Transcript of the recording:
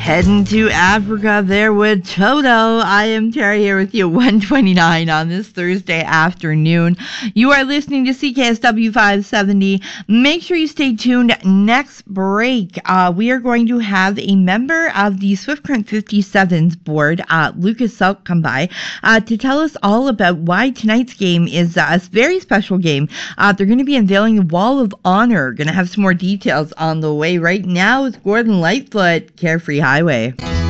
Heading to Africa there with Toto. I am Terry here with you, 129 on this Thursday afternoon. You are listening to CKSW 570. Make sure you stay tuned. Next break, we are going to have a member of the Swift Current 57s board, Lucas Selk, come by to tell us all about why tonight's game is a very special game. They're going to be unveiling the Wall of Honor. Going to have some more details on the way. Right now is Gordon Lightfoot, Carefree Highway.